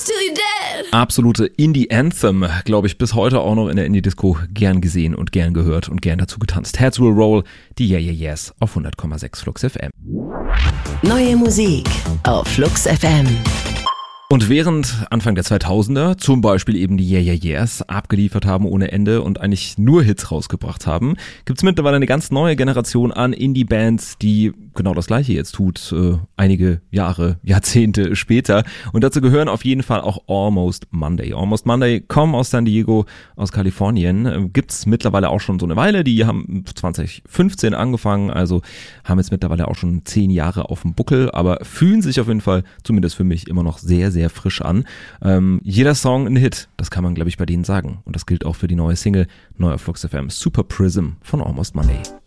till you're dead. Absolute Indie-Anthem, glaube ich, bis heute auch noch in der Indie-Disco gern gesehen und gern gehört und gern dazu getanzt. Heads Will Roll, die Yeah Yeah Yeahs auf 100,6 Flux FM. Neue Musik auf Flux FM. Und während Anfang der 2000er zum Beispiel eben die Yeah Yeah Yeahs abgeliefert haben ohne Ende und eigentlich nur Hits rausgebracht haben, gibt's mittlerweile eine ganz neue Generation an Indie-Bands, die genau das Gleiche jetzt tut, einige Jahre, Jahrzehnte später. Und dazu gehören auf jeden Fall auch Almost Monday. Almost Monday kommen aus San Diego, aus Kalifornien. Gibt's mittlerweile auch schon so eine Weile. Die haben 2015 angefangen, also haben jetzt mittlerweile auch schon 10 Jahre auf dem Buckel, aber fühlen sich auf jeden Fall, zumindest für mich, immer noch sehr, sehr frisch an. Jeder Song ein Hit, das kann man, glaube ich, bei denen sagen. Und das gilt auch für die neue Single, neu auf Flux FM, Super Prism von Almost Monday.